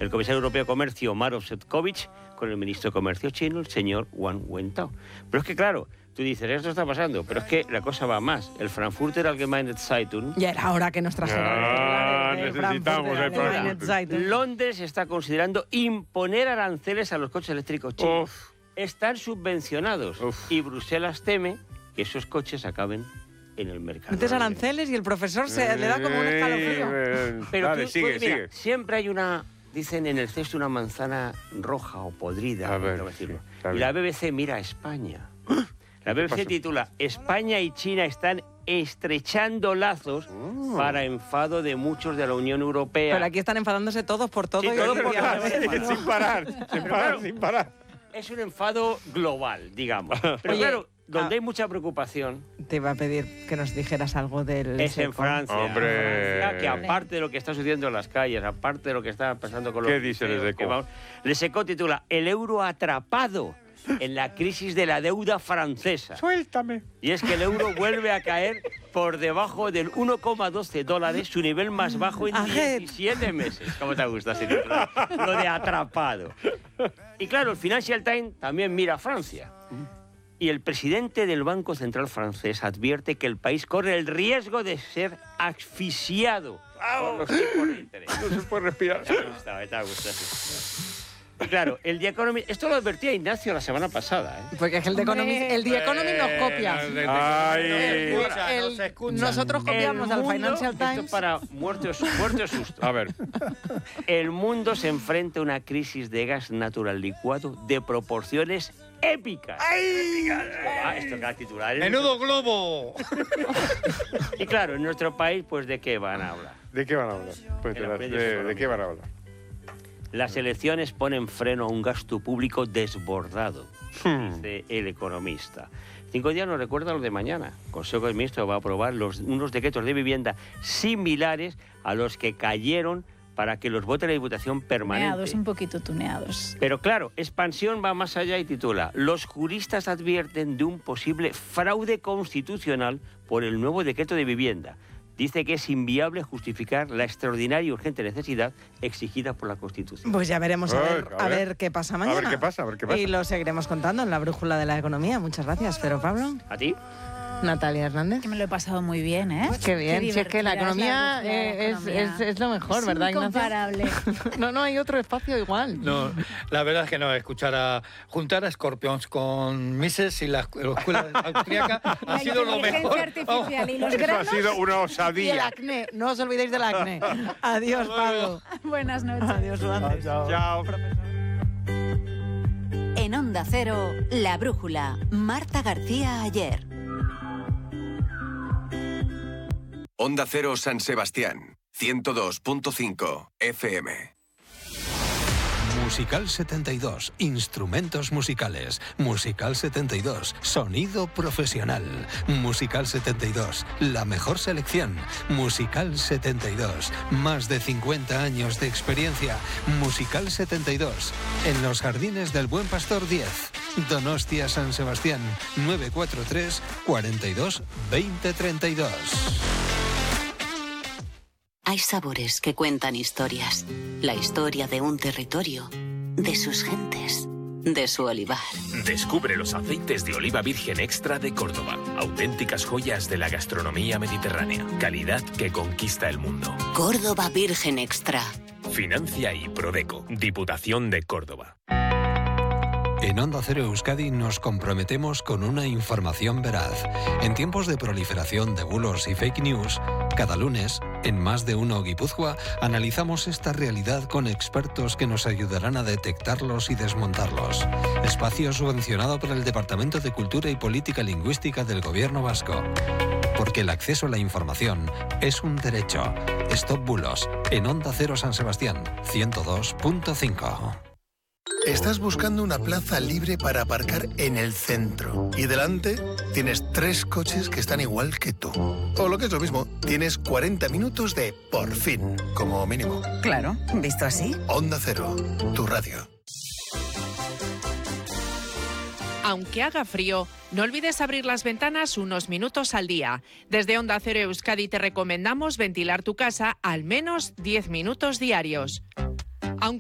el comisario europeo de Comercio, Maroš Šefčovič, con el ministro de Comercio chino, el señor Wang Wentao. Pero es que, claro, tú dices, esto está pasando, pero es que la cosa va más. El Frankfurter Allgemeine Zeitung... Ya era hora que nos trajera necesitamos el programa. Londres está considerando imponer aranceles a los coches eléctricos chinos. Están subvencionados. Y Bruselas teme que esos coches acaben en el mercado. Metes aranceles y el profesor le da como un escalofrío. Pero vale, sigue. Siempre hay una... Dicen en el cesto una manzana roja o podrida. A ver, decirlo. está Y bien. la BBC mira a España. La BBC titula España y China están estrechando lazos para enfado de muchos de la Unión Europea. Pero aquí están enfadándose todos por todo. Sí, y todos hoy por día, todo. Sin parar, sin parar. Es un enfado global, digamos. Pero Oye, claro, donde hay mucha preocupación Te iba a pedir que nos dijeras algo del es en seco. Francia. Hombre. Francia, que aparte de lo que está sucediendo en las calles, aparte de lo que está pasando con los... ¿Qué dice Le Seco? Le Seco titula El euro atrapado en la crisis de la deuda francesa. Suéltame. Y es que el euro vuelve a caer por debajo del $1,12, su nivel más bajo en 17 meses. ¿Cómo te gusta ese título? Lo de atrapado. Y claro, el Financial Times también mira a Francia. Y el presidente del Banco Central francés advierte que el país corre el riesgo de ser asfixiado por los tipos de interés. No se puede respirar. Te ha gustado, sí. Y claro, el The Economist... Esto lo advertía Ignacio la semana pasada, ¿eh? Porque es que el The Economist nos copia. Nosotros copiamos al Financial Esto Times. para muertos susto. A ver. El mundo se enfrenta a una crisis de gas natural licuado de proporciones épicas. Esto que titular. ¡Menudo globo! Y claro, en nuestro país, pues ¿de qué van a hablar? ¿De qué van a hablar? Pues ¿de qué van a hablar? Las elecciones ponen freno a un gasto público desbordado, dice El Economista. 5 días nos recuerda lo de mañana. El Consejo de Ministros va a aprobar unos decretos de vivienda similares a los que cayeron para que los vote la Diputación permanente. Tuneados, un poquito tuneados. Pero claro, Expansión va más allá y titula Los juristas advierten de un posible fraude constitucional por el nuevo decreto de vivienda. Dice que es inviable justificar la extraordinaria y urgente necesidad exigida por la Constitución. Pues ya veremos a ver qué pasa mañana. A ver qué pasa. Y lo seguiremos contando en la brújula de la economía. Muchas gracias, Pedro Pablo. ¿A ti? Natalia Hernández. Que me lo he pasado muy bien, ¿eh? Qué bien, si es que la economía economía es lo mejor, ¿verdad, Ignacio? Incomparable. No hay otro espacio igual. No, la verdad es que no, juntar a Scorpions con Mises y la escuela austríaca ha sido lo mejor. Artificial y los Eso ha granos. sido una Y el osadía. acné, no os olvidéis del acné. Adiós, Pablo. Buenas noches. Adiós, Suárez. Chao. En Onda Cero, La Brújula, Marta García Ayer. Onda Cero San Sebastián, 102.5 FM. Musical 72, instrumentos musicales. Musical 72, sonido profesional. Musical 72, la mejor selección. Musical 72, más de 50 años de experiencia. Musical 72, en los Jardines del Buen Pastor 10. Donostia San Sebastián, 943 42 20 32. Hay sabores que cuentan historias. La historia de un territorio, de sus gentes, de su olivar. Descubre los aceites de oliva virgen extra de Córdoba. Auténticas joyas de la gastronomía mediterránea. Calidad que conquista el mundo. Córdoba Virgen Extra. Financia y Prodeco. Diputación de Córdoba. En Onda Cero Euskadi nos comprometemos con una información veraz. En tiempos de proliferación de bulos y fake news, cada lunes, en Más de Uno Guipúzcoa, analizamos esta realidad con expertos que nos ayudarán a detectarlos y desmontarlos. Espacio subvencionado por el Departamento de Cultura y Política Lingüística del Gobierno Vasco. Porque el acceso a la información es un derecho. Stop Bulos, en Onda Cero San Sebastián, 102.5. Estás buscando una plaza libre para aparcar en el centro. Y delante tienes 3 coches que están igual que tú. O lo que es lo mismo, tienes 40 minutos de por fin, como mínimo. Claro, visto así. Onda Cero, tu radio. Aunque haga frío, no olvides abrir las ventanas unos minutos al día. Desde Onda Cero Euskadi te recomendamos ventilar tu casa al menos 10 minutos diarios. Aunque